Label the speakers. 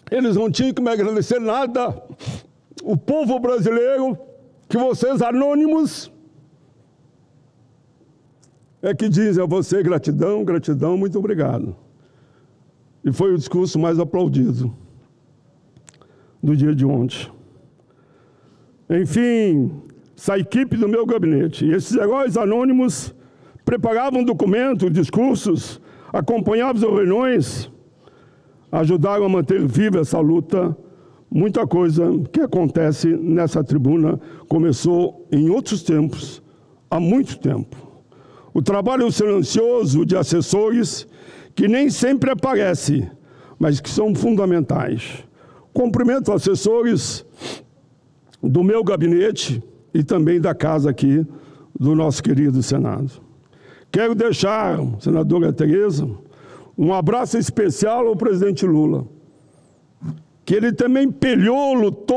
Speaker 1: eles não tinham que me agradecer nada. O povo brasileiro, que vocês anônimos, é que dizem a você gratidão, gratidão, muito obrigado. E foi o discurso mais aplaudido do dia de ontem. Enfim, essa equipe do meu gabinete e esses heróis anônimos preparavam documentos, discursos, acompanhavam as reuniões, ajudaram a manter viva essa luta. Muita coisa que acontece nessa tribuna começou em outros tempos, há muito tempo. O trabalho silencioso de assessores que nem sempre aparece, mas que são fundamentais. Cumprimento assessores do meu gabinete e também da casa aqui do nosso querido Senado. Quero deixar, senadora Tereza, um abraço especial ao presidente Lula, que ele também peleou, lutou